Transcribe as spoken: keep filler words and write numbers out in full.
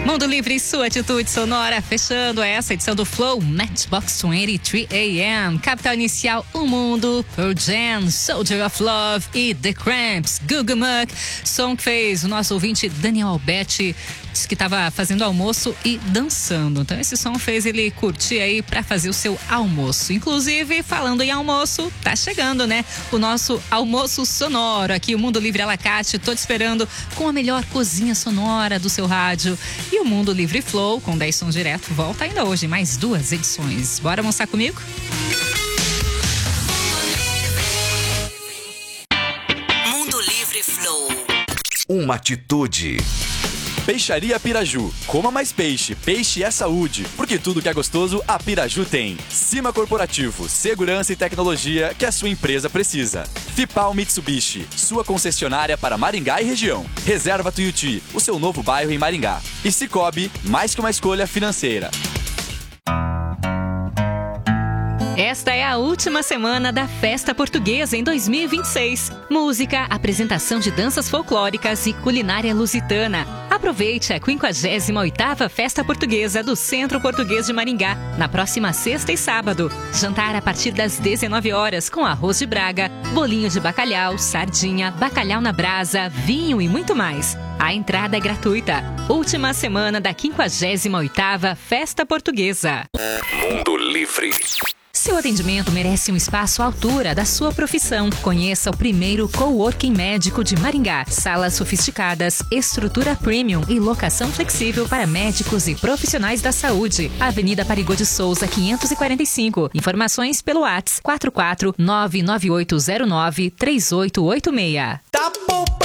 Mundo Livre, sua atitude sonora, fechando essa edição do Flow Matchbox vinte e três A M. Capital inicial, O Mundo, Pearl Jam, Soldier of Love e The Cramps, Google Muck. Som que fez o nosso ouvinte Daniel Alberti, disse que estava fazendo almoço e dançando. Então esse som fez ele curtir aí para fazer o seu almoço. Inclusive, falando em almoço, tá chegando, né? O nosso almoço sonoro aqui, o Mundo Livre à la carte, tô te esperando com a melhor cozinha sonora do seu rádio. E o Mundo Livre Flow, com dez sons direto, volta ainda hoje, mais duas edições. Bora almoçar comigo? Mundo Livre Flow. Uma atitude. Peixaria Piraju. Coma mais peixe. Peixe é saúde. Porque tudo que é gostoso, a Piraju tem. Cima Corporativo. Segurança e tecnologia que a sua empresa precisa. Fipal Mitsubishi. Sua concessionária para Maringá e região. Reserva Tuiuti. O seu novo bairro em Maringá. E Cicobi. Mais que uma escolha financeira. Esta é a última semana da Festa Portuguesa em dois mil e vinte e seis. Música, apresentação de danças folclóricas e culinária lusitana. Aproveite a quinquagésima oitava Festa Portuguesa do Centro Português de Maringá, na próxima sexta e sábado. Jantar a partir das dezenove horas com arroz de Braga, bolinho de bacalhau, sardinha, bacalhau na brasa, vinho e muito mais. A entrada é gratuita. Última semana da quinquagésima oitava Festa Portuguesa. Mundo Livre. Seu atendimento merece um espaço à altura da sua profissão. Conheça o primeiro coworking médico de Maringá. Salas sofisticadas, estrutura premium e locação flexível para médicos e profissionais da saúde. Avenida Parigô de Souza, quinhentos e quarenta e cinco. Informações pelo WhatsApp quatro quatro nove nove oito zero nove três oito oito seis. Tá